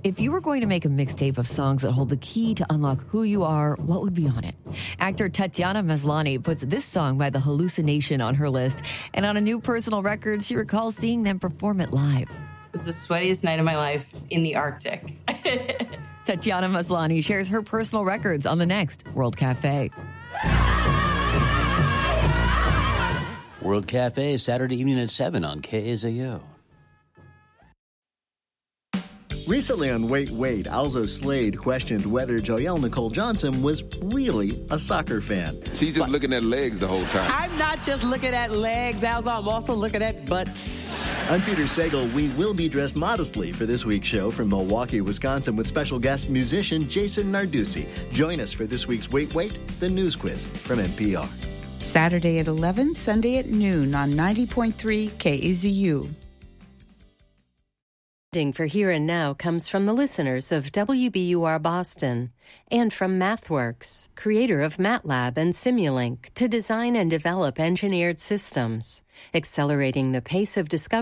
If you were going to make a mixtape of songs that hold the key to unlock who you are, what would be on it? Actor Tatiana Maslany puts this song by The Hallucination on her list. And on a new personal record, she recalls seeing them perform it live. It was the sweatiest night of my life in the Arctic. Tatiana Maslany shares her personal records on the next World Cafe. World Cafe, Saturday evening at 7 on KSAO. Recently on Wait, Wait, Alzo Slade questioned whether Joelle Nicole Johnson was really a soccer fan. She's just looking at legs the whole time. I'm not just looking at legs, Alzo. I'm also looking at butts. I'm Peter Sagal. We will be dressed modestly for this week's show from Milwaukee, Wisconsin, with special guest musician Jason Narducci. Join us for this week's Wait, Wait, the news quiz from NPR. Saturday at 11, Sunday at noon on 90.3 KAZU. For Here and Now comes from the listeners of WBUR Boston and from MathWorks, creator of MATLAB and Simulink, to design and develop engineered systems, accelerating the pace of discovery